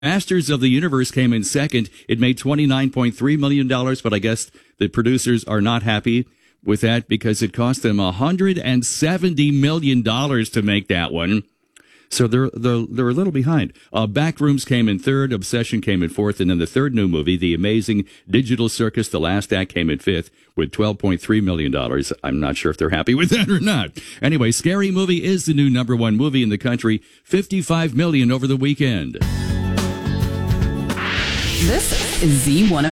Masters of the Universe came in second. It made $29.3 million, but I guess the producers are not happy with that because it cost them $170 million to make that one. So they're a little behind. Backrooms came in third, Obsession came in fourth, and then the third new movie, The Amazing Digital Circus, The Last Act, came in fifth with $12.3 million. I'm not sure if they're happy with that or not. Anyway, Scary Movie is the new number one movie in the country, $55 million over the weekend. This is Z105.